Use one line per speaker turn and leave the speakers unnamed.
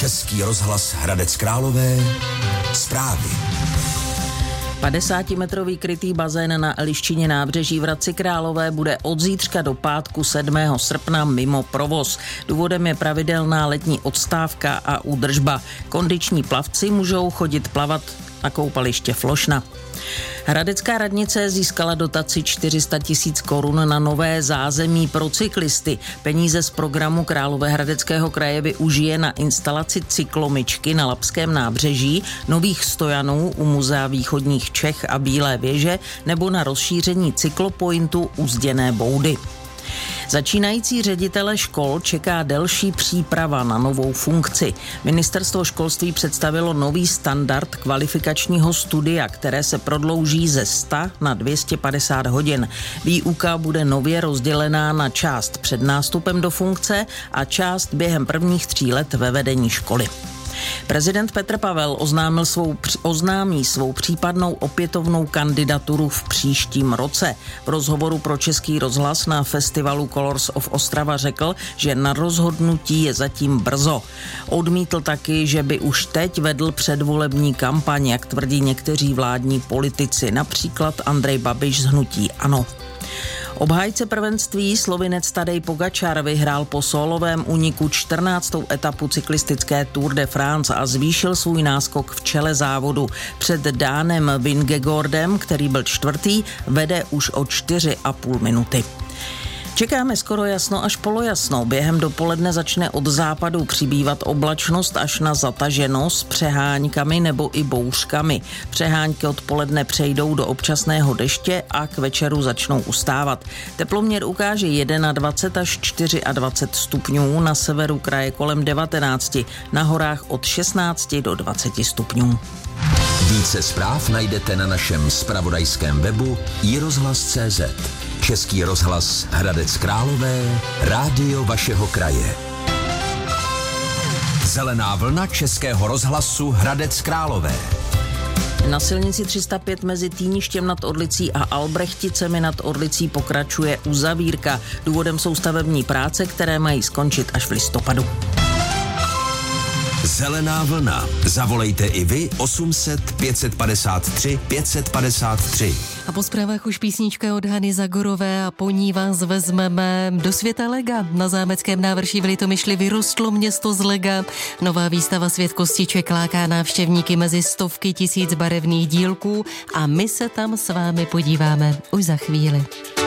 Český rozhlas Hradec Králové. Zprávy.
50-metrový krytý bazén na Eliščině nábřeží v Hradci Králové bude od zítřka do pátku 7. srpna mimo provoz. Důvodem je pravidelná letní odstávka a údržba. Kondiční plavci můžou chodit plavat na koupaliště Flošna. Hradecká radnice získala dotaci 400 000 korun na nové zázemí pro cyklisty. Peníze z programu Královéhradeckého kraje využije na instalaci cyklomyčky na Labském nábřeží, nových stojanů u Muzea východních Čech a Bílé věže nebo na rozšíření cyklopointu u Zděné boudy. Začínající ředitele škol čeká delší příprava na novou funkci. Ministerstvo školství představilo nový standard kvalifikačního studia, které se prodlouží ze 100 na 250 hodin. Výuka bude nově rozdělená na část před nástupem do funkce a část během prvních 3 let ve vedení školy. Prezident Petr Pavel oznámí svou případnou opětovnou kandidaturu v příštím roce. V rozhovoru pro Český rozhlas na festivalu Colors of Ostrava řekl, že na rozhodnutí je zatím brzo. Odmítl taky, že by už teď vedl předvolební kampaň, jak tvrdí někteří vládní politici, například Andrej Babiš z hnutí ANO. Obhájce prvenství Slovinec Tadej Pogačar vyhrál po sólovém úniku 14. etapu cyklistické Tour de France a zvýšil svůj náskok v čele závodu. Před Dánem Vingegaardem, který byl 4., vede už o 4,5 minuty. Čekáme skoro jasno až polojasno. Během dopoledne začne od západu přibývat oblačnost až na zataženo s přeháňkami nebo i bouřkami. Přehánky odpoledne přejdou do občasného deště a k večeru začnou ustávat. Teploměr ukáže 21 až 24 stupňů, na severu kraje kolem 19, na horách od 16 do 20 stupňů.
Více zpráv najdete na našem zpravodajském webu iRozhlas.cz. Český rozhlas Hradec Králové, rádio vašeho kraje. Zelená vlna Českého rozhlasu Hradec Králové.
Na silnici 305 mezi Týništěm nad Orlicí a Albrechticemi nad Orlicí pokračuje uzavírka. Důvodem jsou stavební práce, které mají skončit až v listopadu.
Zelená vlna. Zavolejte i vy 800 553 553.
A po zprávách už písnička od Hany Zagorové a po ní vás vezmeme do světa lega. Na zámeckém návrší v Litomyšli vyrostlo město z lega. Nová výstava Svět kostiček láká návštěvníky mezi stovky tisíc barevných dílků a my se tam s vámi podíváme už za chvíli.